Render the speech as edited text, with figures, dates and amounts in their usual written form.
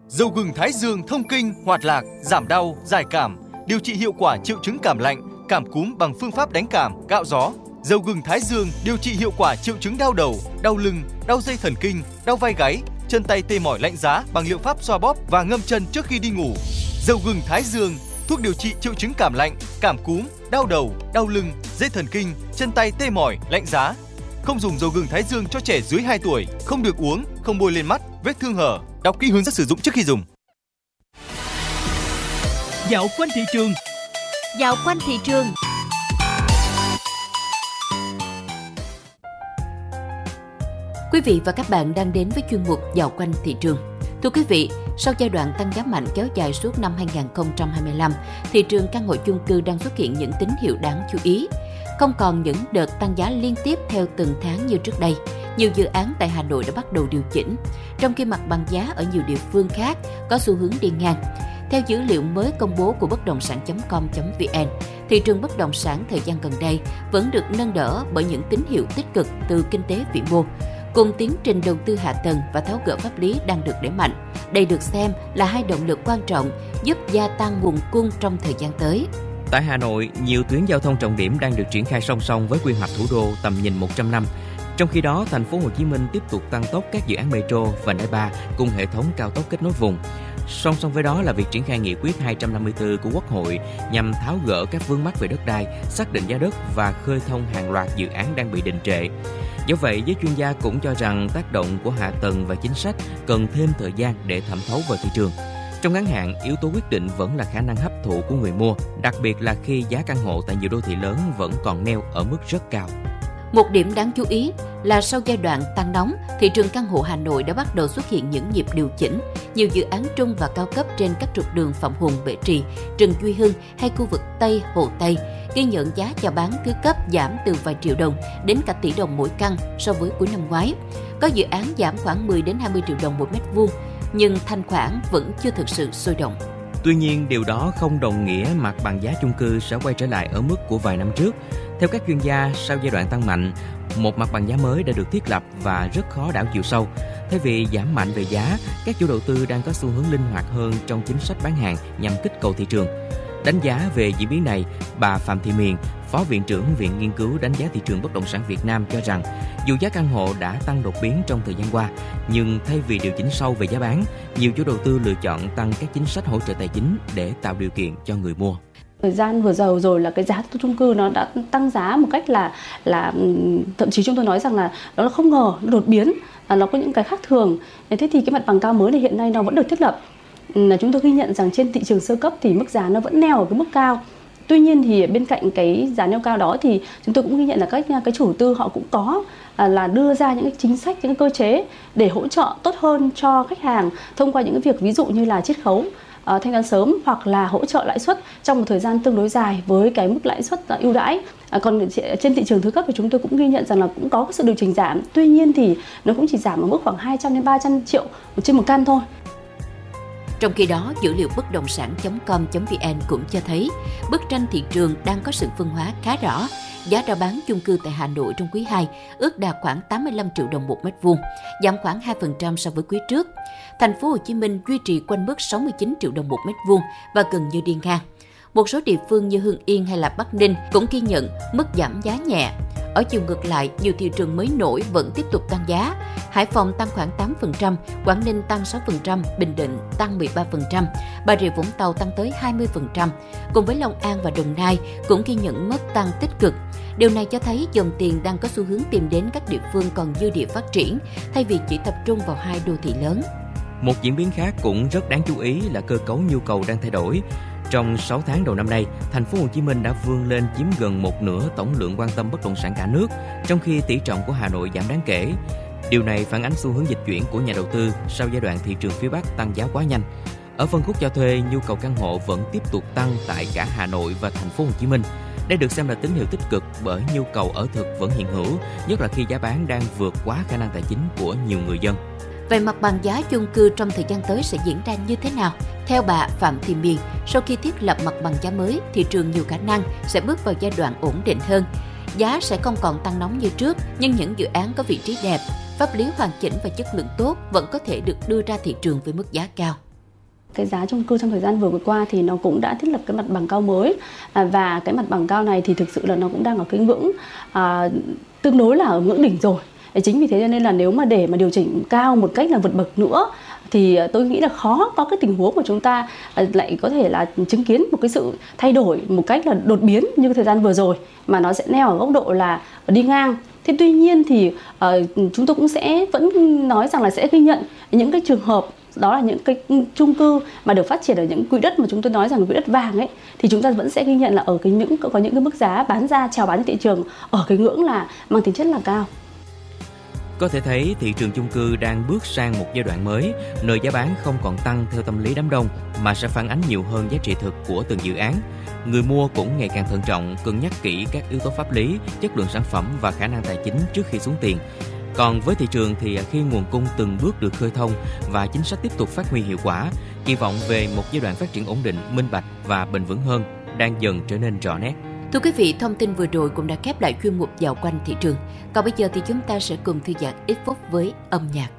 Dầu gừng Thái Dương thông kinh, hoạt lạc, giảm đau, giải cảm, điều trị hiệu quả triệu chứng cảm lạnh, cảm cúm bằng phương pháp đánh cảm, gạo gió. Dầu gừng Thái Dương điều trị hiệu quả triệu chứng đau đầu, đau lưng, đau dây thần kinh, đau vai gáy, chân tay tê mỏi lạnh giá bằng liệu pháp xoa bóp và ngâm chân trước khi đi ngủ. Dầu gừng Thái Dương, thuốc điều trị triệu chứng cảm lạnh, cảm cúm, đau đầu, đau lưng, dây thần kinh, chân tay tê mỏi, lạnh giá. Không dùng dầu gừng Thái Dương cho trẻ dưới 2 tuổi, không được uống, không bôi lên mắt, vết thương hở. Đọc kỹ hướng dẫn sử dụng trước khi dùng. Dạo quanh thị trường. Dạo quanh thị trường. Quý vị và các bạn đang đến với chuyên mục Dạo quanh thị trường. Thưa quý vị, sau giai đoạn tăng giá mạnh kéo dài suốt năm 2025, thị trường căn hộ chung cư đang xuất hiện những tín hiệu đáng chú ý. Không còn những đợt tăng giá liên tiếp theo từng tháng như trước đây, nhiều dự án tại Hà Nội đã bắt đầu điều chỉnh, trong khi mặt bằng giá ở nhiều địa phương khác có xu hướng đi ngang. Theo dữ liệu mới công bố của bất động sản.com.vn, thị trường bất động sản thời gian gần đây vẫn được nâng đỡ bởi những tín hiệu tích cực từ kinh tế vĩ mô, cùng tiến trình đầu tư hạ tầng và tháo gỡ pháp lý đang được đẩy mạnh. Đây được xem là hai động lực quan trọng giúp gia tăng nguồn cung trong thời gian tới. Tại Hà Nội, nhiều tuyến giao thông trọng điểm đang được triển khai song song với quy hoạch thủ đô tầm nhìn 100 năm. Trong khi đó, thành phố Hồ Chí Minh tiếp tục tăng tốc các dự án metro, vành đai 3 cùng hệ thống cao tốc kết nối vùng. Song song với đó là việc triển khai nghị quyết 254 của Quốc hội nhằm tháo gỡ các vướng mắc về đất đai, xác định giá đất và khơi thông hàng loạt dự án đang bị đình trệ. Do vậy, giới chuyên gia cũng cho rằng tác động của hạ tầng và chính sách cần thêm thời gian để thẩm thấu vào thị trường. Trong ngắn hạn, yếu tố quyết định vẫn là khả năng hấp thụ của người mua, đặc biệt là khi giá căn hộ tại nhiều đô thị lớn vẫn còn neo ở mức rất cao. Một điểm đáng chú ý là sau giai đoạn tăng nóng, thị trường căn hộ Hà Nội đã bắt đầu xuất hiện những nhịp điều chỉnh. Nhiều dự án trung và cao cấp trên các trục đường Phạm Hùng, Bệ Trì, Trần Duy Hưng hay khu vực Tây, Hồ Tây ghi nhận giá chào bán thứ cấp giảm từ vài triệu đồng đến cả tỷ đồng mỗi căn so với cuối năm ngoái. Có dự án giảm khoảng 10 đến 20 triệu đồng một mét vuông, nhưng thanh khoản vẫn chưa thực sự sôi động. Tuy nhiên, điều đó không đồng nghĩa mặt bằng giá chung cư sẽ quay trở lại ở mức của vài năm trước. Theo các chuyên gia, sau giai đoạn tăng mạnh, một mặt bằng giá mới đã được thiết lập và rất khó đảo chiều sâu. Thay vì giảm mạnh về giá, các chủ đầu tư đang có xu hướng linh hoạt hơn trong chính sách bán hàng nhằm kích cầu thị trường. Đánh giá về diễn biến này, bà Phạm Thị Miền, Phó Viện trưởng Viện Nghiên cứu Đánh giá thị trường bất động sản Việt Nam cho rằng, dù giá căn hộ đã tăng đột biến trong thời gian qua, nhưng thay vì điều chỉnh sâu về giá bán, nhiều chủ đầu tư lựa chọn tăng các chính sách hỗ trợ tài chính để tạo điều kiện cho người mua. Thời gian vừa rồi là cái giá chung cư nó đã tăng giá một cách là thậm chí chúng tôi nói rằng là đó là không ngờ, nó đột biến, nó có những cái khác thường. Thế thì cái mặt bằng cao mới này hiện nay nó vẫn được thiết lập. Chúng tôi ghi nhận rằng trên thị trường sơ cấp thì mức giá nó vẫn neo ở cái mức cao. Tuy nhiên thì bên cạnh cái giá neo cao đó thì chúng tôi cũng ghi nhận là các cái chủ tư họ cũng có là đưa ra những cái chính sách, những cái cơ chế để hỗ trợ tốt hơn cho khách hàng thông qua những cái việc ví dụ như là chiết khấu, thanh toán sớm hoặc là hỗ trợ lãi suất trong một thời gian tương đối dài với cái mức lãi suất ưu đãi. Còn trên thị trường thứ cấp thì chúng tôi cũng ghi nhận rằng là cũng có sự điều chỉnh giảm. Tuy nhiên thì nó cũng chỉ giảm ở mức khoảng 200 đến 300 triệu trên một căn thôi. Trong khi đó, dữ liệu bất động sản.com.vn cũng cho thấy bức tranh thị trường đang có sự phân hóa khá rõ. Giá rao bán chung cư tại Hà Nội trong quý 2 ước đạt khoảng 85 triệu đồng một mét vuông, giảm khoảng 2% so với quý trước. Thành phố Hồ Chí Minh duy trì quanh mức 69 triệu đồng một mét vuông và gần như đi ngang. Một số địa phương như Hưng Yên hay là Bắc Ninh cũng ghi nhận mức giảm giá nhẹ. Ở chiều ngược lại, nhiều thị trường mới nổi vẫn tiếp tục tăng giá. Hải Phòng tăng khoảng 8%, Quảng Ninh tăng 6%, Bình Định tăng 13%, Bà Rịa Vũng Tàu tăng tới 20%. Cùng với Long An và Đồng Nai cũng ghi nhận mức tăng tích cực. Điều này cho thấy dòng tiền đang có xu hướng tìm đến các địa phương còn dư địa phát triển, thay vì chỉ tập trung vào hai đô thị lớn. Một diễn biến khác cũng rất đáng chú ý là cơ cấu nhu cầu đang thay đổi. Trong 6 tháng đầu năm nay, thành phố Hồ Chí Minh đã vươn lên chiếm gần một nửa tổng lượng quan tâm bất động sản cả nước, trong khi tỷ trọng của Hà Nội giảm đáng kể. Điều này phản ánh xu hướng dịch chuyển của nhà đầu tư sau giai đoạn thị trường phía Bắc tăng giá quá nhanh. Ở phân khúc cho thuê, nhu cầu căn hộ vẫn tiếp tục tăng tại cả Hà Nội và thành phố Hồ Chí Minh. Đây được xem là tín hiệu tích cực bởi nhu cầu ở thực vẫn hiện hữu, nhất là khi giá bán đang vượt quá khả năng tài chính của nhiều người dân. Vậy mặt bằng giá chung cư trong thời gian tới sẽ diễn ra như thế nào? Theo bà Phạm Thị Miền, sau khi thiết lập mặt bằng giá mới, thị trường nhiều khả năng sẽ bước vào giai đoạn ổn định hơn. Giá sẽ không còn tăng nóng như trước, nhưng những dự án có vị trí đẹp, pháp lý hoàn chỉnh và chất lượng tốt vẫn có thể được đưa ra thị trường với mức giá cao. Cái giá chung cư trong thời gian vừa qua thì nó cũng đã thiết lập cái mặt bằng cao mới, và cái mặt bằng cao này thì thực sự là nó cũng đang ở cái ngưỡng tương đối là ở ngưỡng đỉnh rồi. Chính vì thế cho nên là nếu mà để mà điều chỉnh cao một cách là vượt bậc nữa thì tôi nghĩ là khó có cái tình huống của chúng ta lại có thể là chứng kiến một cái sự thay đổi một cách là đột biến như thời gian vừa rồi, mà nó sẽ neo ở góc độ là đi ngang. Thế tuy nhiên thì chúng tôi cũng sẽ vẫn nói rằng là sẽ ghi nhận những cái trường hợp đó là những cái chung cư mà được phát triển ở những quỹ đất mà chúng tôi nói rằng quỹ đất vàng ấy, thì chúng ta vẫn sẽ ghi nhận là ở có những cái mức giá bán ra chào bán trên thị trường ở cái ngưỡng là mang tính chất là cao. Có thể thấy thị trường chung cư đang bước sang một giai đoạn mới, nơi giá bán không còn tăng theo tâm lý đám đông mà sẽ phản ánh nhiều hơn giá trị thực của từng dự án. Người mua cũng ngày càng thận trọng, cân nhắc kỹ các yếu tố pháp lý, chất lượng sản phẩm và khả năng tài chính trước khi xuống tiền. Còn với thị trường thì khi nguồn cung từng bước được khơi thông và chính sách tiếp tục phát huy hiệu quả, kỳ vọng về một giai đoạn phát triển ổn định, minh bạch và bền vững hơn đang dần trở nên rõ nét. Thưa quý vị, thông tin vừa rồi cũng đã khép lại chuyên mục Dạo quanh thị trường. Còn bây giờ thì chúng ta sẽ cùng thư giãn ít phút với âm nhạc.